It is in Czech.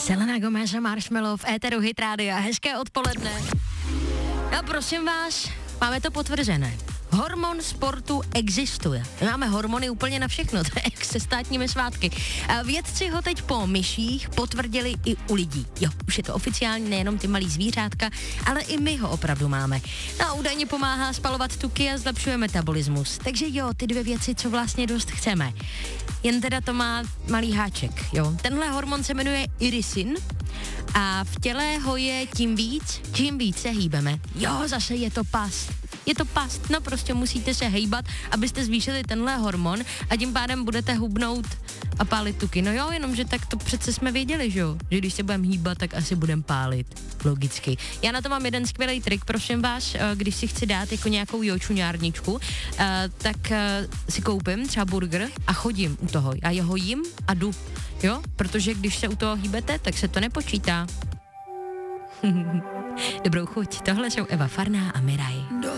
Selena Gomez a Marshmello v éteru Hit Rádia. Hezké odpoledne. No prosím vás, máme to potvrzené. Hormon sportu existuje. My máme hormony úplně na všechno, to je jak se státními svátky. A vědci ho teď po myších potvrdili i u lidí. Jo, už je to oficiální, nejenom ty malý zvířátka, ale i my ho opravdu máme. No a údajně pomáhá spalovat tuky a zlepšuje metabolismus. Takže jo, ty dvě věci, co vlastně dost chceme. Jen teda to má malý háček, jo. Tenhle hormon se jmenuje irisin a v těle ho je tím víc, čím víc se hýbeme. Jo, zase je to past. Je to past, no prostě musíte se hejbat, abyste zvýšili tenhle hormon a tím pádem budete hubnout a pálit tuky. No jo, jenomže tak to přece jsme věděli, že jo? Že když se budeme hýbat, tak asi budeme pálit. Logicky. Já na to mám jeden skvělý trik, prosím vás, když si chci dát jako nějakou jočuňárničku, tak si koupím třeba burger a chodím u toho. Já jeho jím a jdu, jo? Protože když se u toho hýbete, tak se to nepočítá. Dobrou chuť. Tohle jsou Eva Farná a Miraj.